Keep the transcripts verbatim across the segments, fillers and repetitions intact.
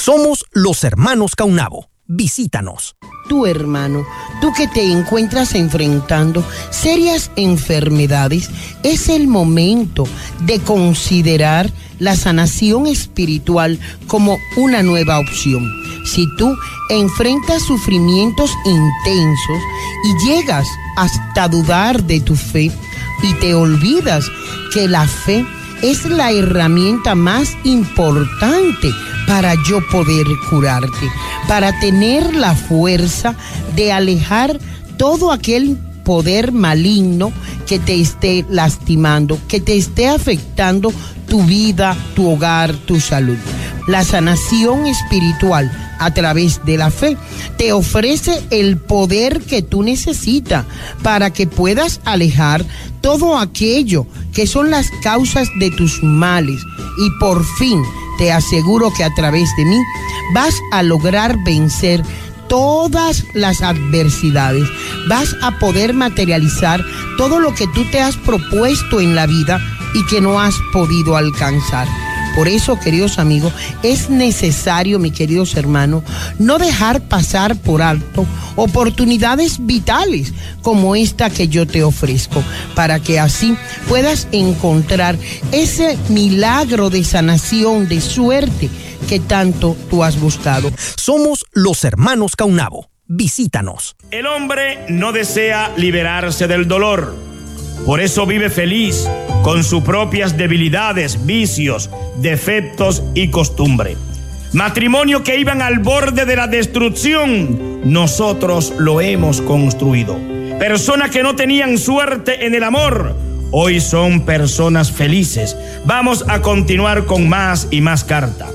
Somos los hermanos Caunabo. Visítanos. Tu hermano, tú que te encuentras enfrentando serias enfermedades, es el momento de considerar la sanación espiritual como una nueva opción. Si tú enfrentas sufrimientos intensos y llegas hasta dudar de tu fe y te olvidas que la fe es la herramienta más importante para yo poder curarte, para tener la fuerza de alejar todo aquel poder maligno que te esté lastimando, que te esté afectando tu vida, tu hogar, tu salud. La sanación espiritual a través de la fe te ofrece el poder que tú necesitas para que puedas alejar todo aquello que son las causas de tus males, y por fin te aseguro que a través de mí vas a lograr vencer todas las adversidades, vas a poder materializar todo lo que tú te has propuesto en la vida y que no has podido alcanzar. Por eso, queridos amigos, es necesario, mis queridos hermanos, no dejar pasar por alto oportunidades vitales como esta que yo te ofrezco, para que así puedas encontrar ese milagro de sanación, de suerte que tanto tú has buscado. Somos los hermanos Caunabo. Visítanos. El hombre no desea liberarse del dolor. Por eso vive feliz con sus propias debilidades, vicios, defectos y costumbre. Matrimonio que iban al borde de la destrucción, nosotros lo hemos construido. Personas que no tenían suerte en el amor, hoy son personas felices. Vamos a continuar con más y más cartas.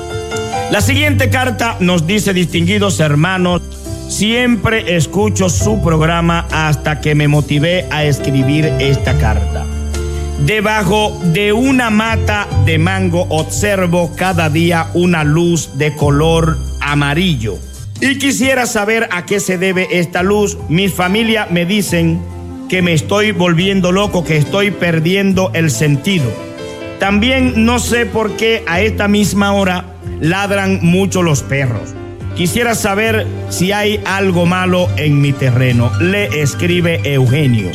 La siguiente carta nos dice: distinguidos hermanos, siempre escucho su programa hasta que me motivé a escribir esta carta. Debajo de una mata de mango observo cada día una luz de color amarillo. Y quisiera saber a qué se debe esta luz. Mi familia me dicen que me estoy volviendo loco, que estoy perdiendo el sentido. También no sé por qué a esta misma hora ladran mucho los perros. Quisiera saber si hay algo malo en mi terreno. Le escribe Eugenio.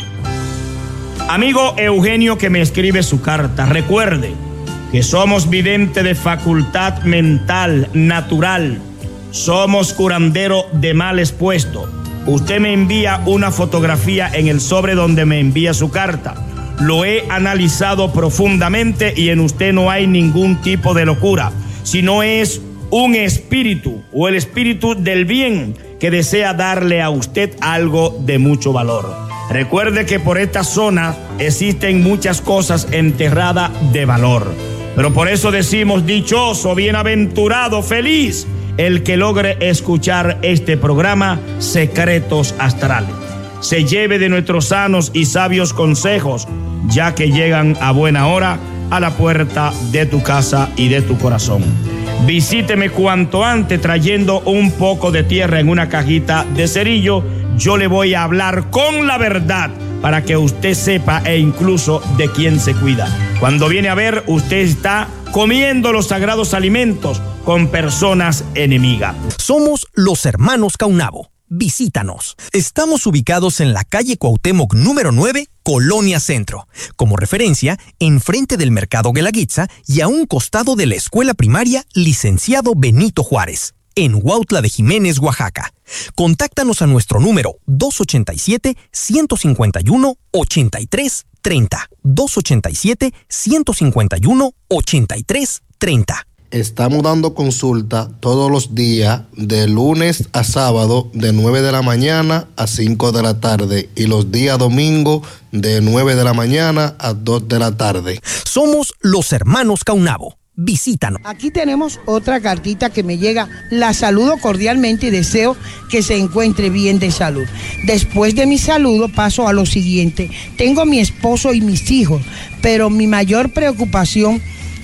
Amigo Eugenio que me escribe su carta, recuerde que somos vidente de facultad mental natural. Somos curandero de mal expuesto. Usted me envía una fotografía en el sobre donde me envía su carta. Lo he analizado profundamente y en usted no hay ningún tipo de locura, sino es un espíritu o el espíritu del bien que desea darle a usted algo de mucho valor. Recuerde que por esta zona existen muchas cosas enterradas de valor, pero por eso decimos dichoso, bienaventurado, feliz el que logre escuchar este programa Secretos Astrales. Se lleve de nuestros sanos y sabios consejos, ya que llegan a buena hora a la puerta de tu casa y de tu corazón. Visíteme cuanto antes trayendo un poco de tierra en una cajita de cerillo. Yo le voy a hablar con la verdad para que usted sepa e incluso de quién se cuida. Cuando viene a ver, usted está comiendo los sagrados alimentos con personas enemigas. Somos los hermanos Caunabo. Visítanos. Estamos ubicados en la calle Cuauhtémoc número nueve, Colonia Centro. Como referencia, enfrente del Mercado Guelaguetza y a un costado de la Escuela Primaria Licenciado Benito Juárez, en Huautla de Jiménez, Oaxaca. Contáctanos a nuestro número dos ochenta y siete, ciento cincuenta y uno, ochenta y tres treinta. dos ochenta y siete, ciento cincuenta y uno, ochenta y tres treinta. Estamos dando consulta todos los días, de lunes a sábado, de nueve de la mañana a cinco de la tarde, y los días domingos de nueve de la mañana a dos de la tarde. Somos los hermanos Caunabo. Visítanos. Aquí tenemos otra cartita que me llega. La saludo cordialmente y deseo que se encuentre bien de salud. Después de mi saludo paso a lo siguiente. Tengo mi esposo y mis hijos, pero mi mayor preocupación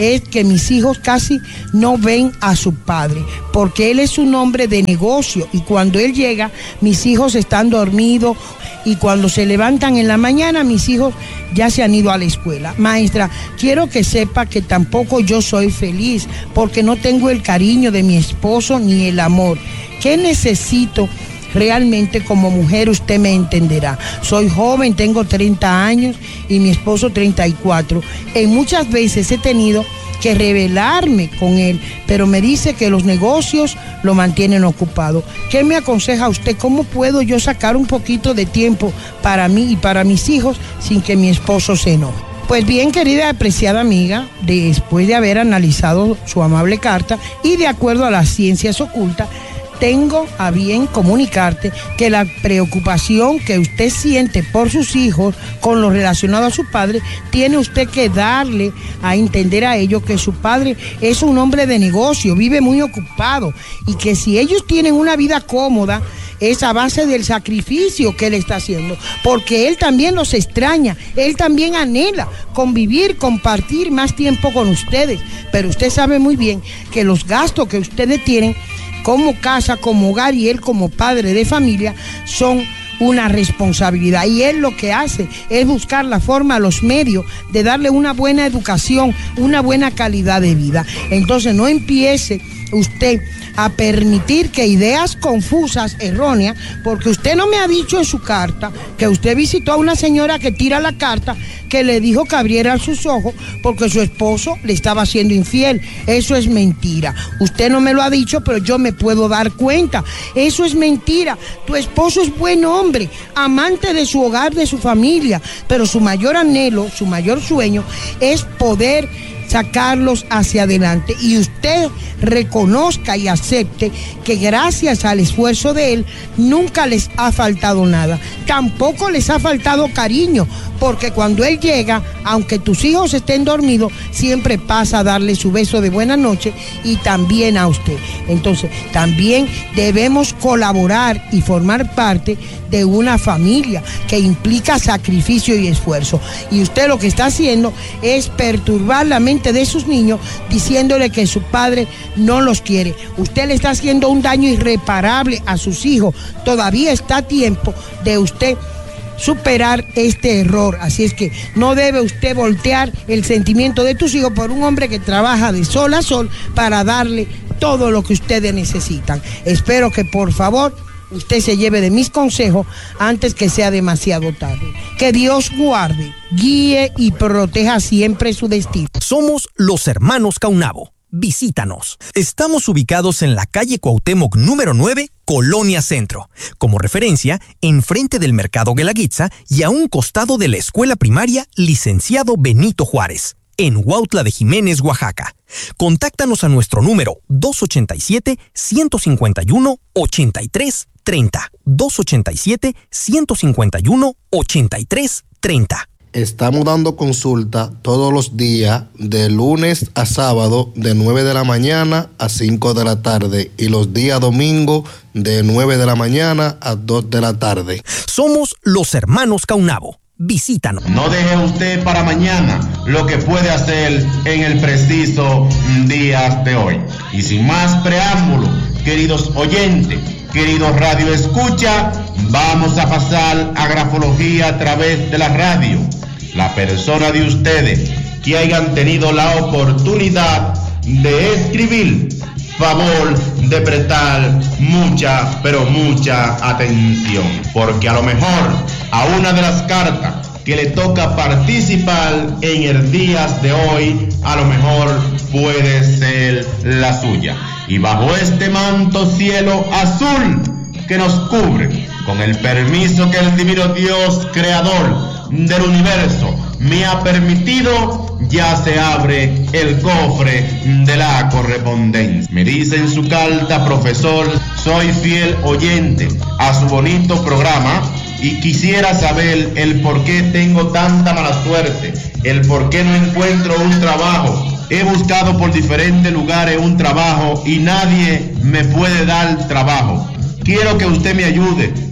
es que mis hijos casi no ven a su padre, porque él es un hombre de negocio y cuando él llega, mis hijos están dormidos y cuando se levantan en la mañana, mis hijos ya se han ido a la escuela. Maestra, quiero que sepa que tampoco yo soy feliz porque no tengo el cariño de mi esposo ni el amor. ¿Qué necesito? Realmente como mujer usted me entenderá. Soy joven, tengo treinta años y mi esposo treinta y cuatro. Y muchas veces he tenido que rebelarme con él, pero me dice que los negocios lo mantienen ocupado. ¿Qué me aconseja usted? ¿Cómo puedo yo sacar un poquito de tiempo para mí y para mis hijos sin que mi esposo se enoje? Pues bien, querida y apreciada amiga, después de haber analizado su amable carta y de acuerdo a las ciencias ocultas, tengo a bien comunicarte que la preocupación que usted siente por sus hijos con lo relacionado a su padre, tiene usted que darle a entender a ellos que su padre es un hombre de negocio, vive muy ocupado y que si ellos tienen una vida cómoda, es a base del sacrificio que él está haciendo, porque él también los extraña, él también anhela convivir, compartir más tiempo con ustedes, pero usted sabe muy bien que los gastos que ustedes tienen como casa, como hogar y él como padre de familia son una responsabilidad y él lo que hace es buscar la forma, los medios de darle una buena educación, una buena calidad de vida. Entonces no empiece usted a permitir que ideas confusas, erróneas, porque usted no me ha dicho en su carta que usted visitó a una señora que tira la carta que le dijo que abriera sus ojos porque su esposo le estaba siendo infiel. Eso es mentira. Usted no me lo ha dicho, pero yo me puedo dar cuenta. Eso es mentira. Tu esposo es buen hombre, amante de su hogar, de su familia, pero su mayor anhelo, su mayor sueño es poder sacarlos hacia adelante y usted reconozca y acepte que gracias al esfuerzo de él nunca les ha faltado nada, tampoco les ha faltado cariño, porque cuando él llega, aunque tus hijos estén dormidos, siempre pasa a darle su beso de buena noche y también a usted. Entonces también debemos colaborar y formar parte de una familia que implica sacrificio y esfuerzo, y usted lo que está haciendo es perturbar la mente de sus niños diciéndole que su padre no los quiere. Usted le está haciendo un daño irreparable a sus hijos. Todavía está a tiempo de usted superar este error, así es que no debe usted voltear el sentimiento de tus hijos por un hombre que trabaja de sol a sol para darle todo lo que ustedes necesitan. Espero que por favor usted se lleve de mis consejos antes que sea demasiado tarde. Que Dios guarde, guíe y proteja siempre su destino. Somos los hermanos Caunabo. Visítanos. Estamos ubicados en la calle Cuauhtémoc número nueve, Colonia Centro. Como referencia, enfrente del Mercado Guelaguetza y a un costado de la escuela primaria Licenciado Benito Juárez, en Huautla de Jiménez, Oaxaca. Contáctanos a nuestro número dos ochenta y siete, ciento cincuenta y uno, ochenta y tres treinta. dos ochenta y siete, ciento cincuenta y uno, ochenta y tres treinta. Estamos dando consulta todos los días, de lunes a sábado, de nueve de la mañana a cinco de la tarde, y los días domingos, de nueve de la mañana a dos de la tarde. Somos los hermanos Caunabo. Visítanos. No deje usted para mañana lo que puede hacer en el preciso día de hoy. Y sin más preámbulo, queridos oyentes, queridos radio escucha, vamos a pasar a grafología a través de la radio. La persona de ustedes que hayan tenido la oportunidad de escribir, favor de prestar mucha, pero mucha atención, porque a lo mejor a una de las cartas que le toca participar en el día de hoy, a lo mejor puede ser la suya. Y bajo este manto cielo azul que nos cubre, con el permiso que el divino Dios creador del universo me ha permitido, ya se abre el cofre de la correspondencia. Me dice en su carta: profesor, soy fiel oyente a su bonito programa y quisiera saber el por qué tengo tanta mala suerte, el por qué no encuentro un trabajo. He buscado por diferentes lugares un trabajo y nadie me puede dar trabajo. Quiero que usted me ayude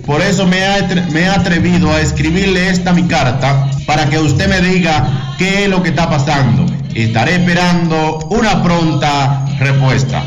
Por eso me he, me he atrevido a escribirle esta mi carta para que usted me diga qué es lo que está pasando. Estaré esperando una pronta respuesta.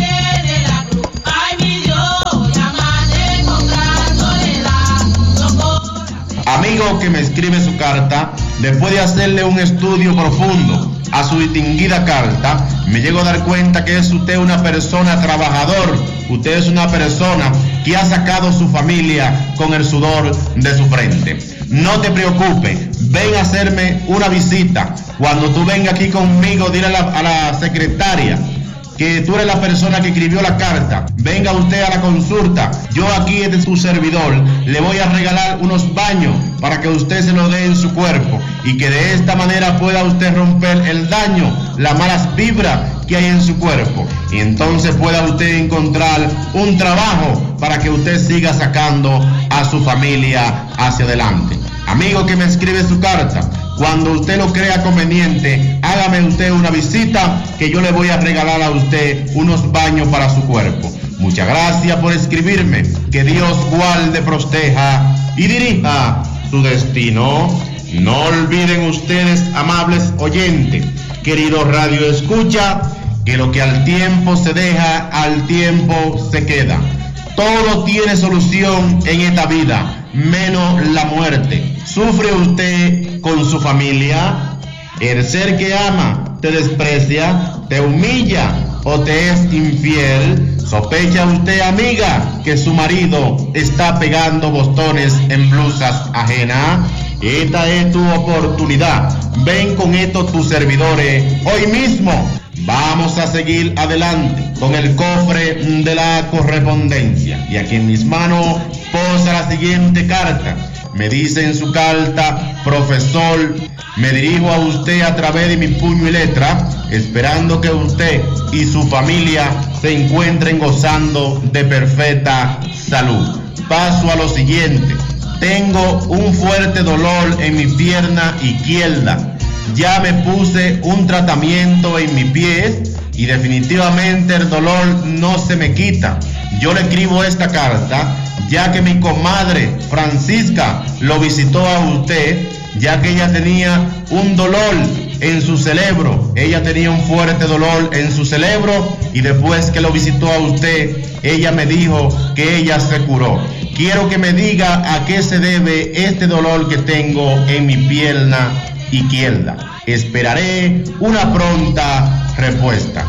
Amigo que me escribe su carta, después de hacerle un estudio profundo a su distinguida carta, me llego a dar cuenta que es usted una persona trabajador. Usted es una persona que ha sacado su familia con el sudor de su frente. No te preocupes, ven a hacerme una visita. Cuando tú vengas aquí conmigo, dile a la, a la secretaria que tú eres la persona que escribió la carta. Venga usted a la consulta. Yo aquí desde su servidor le voy a regalar unos baños para que usted se lo dé en su cuerpo y que de esta manera pueda usted romper el daño, las malas vibras que hay en su cuerpo, y entonces pueda usted encontrar un trabajo para que usted siga sacando a su familia hacia adelante. Amigo que me escribe su carta, cuando usted lo crea conveniente, hágame usted una visita que yo le voy a regalar a usted unos baños para su cuerpo. Muchas gracias por escribirme. Que Dios guarde, proteja y dirija su destino. No olviden ustedes, amables oyentes, querido Radio Escucha, que lo que al tiempo se deja, al tiempo se queda. Todo tiene solución en esta vida, menos la muerte. ¿Sufre usted con su familia? ¿El ser que ama te desprecia, te humilla o te es infiel? ¿Sospecha usted, amiga, que su marido está pegando botones en blusas ajenas? Esta es tu oportunidad. Ven con estos tus servidores hoy mismo. Vamos a seguir adelante con el cofre de la correspondencia. Y aquí en mis manos posa la siguiente carta. Me dice en su carta: profesor, me dirijo a usted a través de mi puño y letra, esperando que usted y su familia se encuentren gozando de perfecta salud. Paso a lo siguiente. Tengo un fuerte dolor en mi pierna izquierda. Ya me puse un tratamiento en mi pie y definitivamente el dolor no se me quita. Yo le escribo esta carta ya que mi comadre Francisca lo visitó a usted, ya que ella tenía un dolor en su cerebro. Ella tenía un fuerte dolor en su cerebro y después que lo visitó a usted, ella me dijo que ella se curó. Quiero que me diga a qué se debe este dolor que tengo en mi pierna izquierda. Esperaré una pronta respuesta.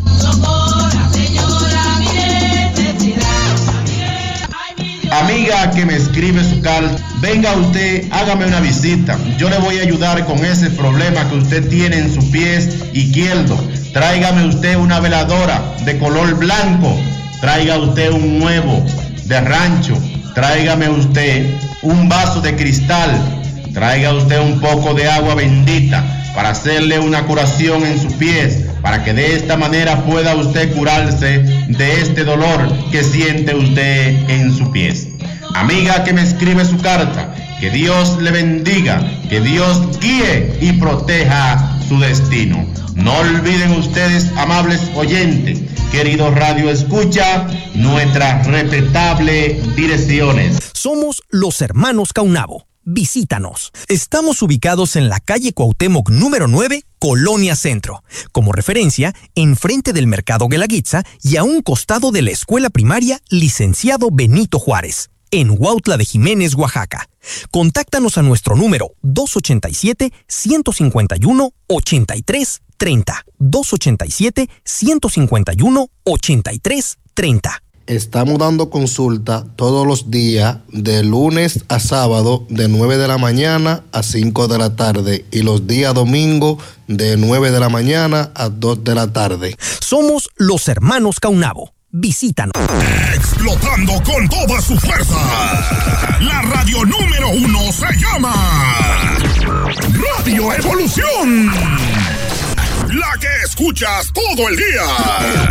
Amiga que me escribe su carta, venga usted, hágame una visita. Yo le voy a ayudar con ese problema que usted tiene en su pie izquierdo. Tráigame usted una veladora de color blanco. Traiga usted un huevo de rancho. Tráigame usted un vaso de cristal. Traiga usted un poco de agua bendita para hacerle una curación en sus pies, para que de esta manera pueda usted curarse de este dolor que siente usted en sus pies. Amiga que me escribe su carta, que Dios le bendiga, que Dios guíe y proteja su destino. No olviden ustedes, amables oyentes, queridos Radio Escucha, nuestras respetables direcciones. Somos los hermanos Caunabo. Visítanos. Estamos ubicados en la calle Cuauhtémoc número nueve, Colonia Centro. Como referencia, enfrente del Mercado Guelaguetza y a un costado de la Escuela Primaria Licenciado Benito Juárez, en Huautla de Jiménez, Oaxaca. Contáctanos a nuestro número dos ochenta y siete, ciento cincuenta y uno, ochenta y tres treinta. dos ochenta y siete, ciento cincuenta y uno, ochenta y tres treinta. Estamos dando consulta todos los días, de lunes a sábado, de nueve de la mañana a cinco de la tarde, y los días domingos de nueve de la mañana a dos de la tarde. Somos los hermanos Caunabo. Visítanos. Explotando con toda su fuerza. La radio número uno se llama Radio Evolución. La que escuchas todo el día.